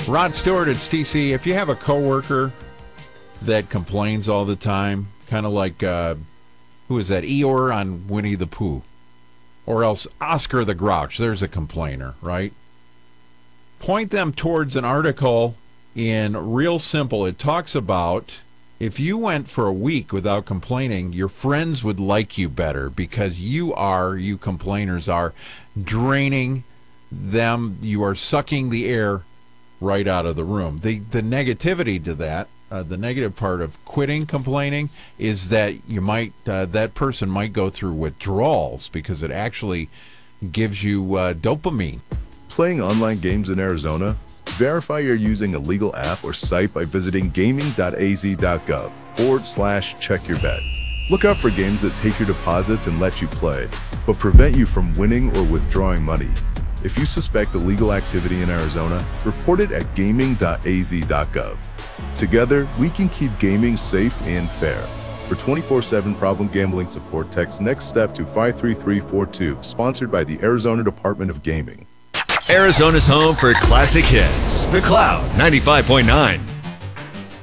Rod Stewart, it's TC. If you have a coworker that complains all the time, kind of like, who is that, Eeyore on Winnie the Pooh? Or else Oscar the Grouch, there's a complainer, right? Point them towards an article in Real Simple. It talks about if you went for a week without complaining, your friends would like you better because you complainers are draining them. You are sucking the air right out of the room. The negativity to that, the negative part of quitting complaining is that you might that person might go through withdrawals because it actually gives you dopamine. Playing online games in Arizona? Verify you're using a legal app or site by visiting gaming.az.gov/check-your-bet. Look out for games that take your deposits and let you play, but prevent you from winning or withdrawing money. If you suspect illegal activity in Arizona, report it at gaming.az.gov. Together, we can keep gaming safe and fair. For 24/7 problem gambling support, text NEXT STEP to 53342, sponsored by the Arizona Department of Gaming. Arizona's home for classic hits. The Cloud 95.9.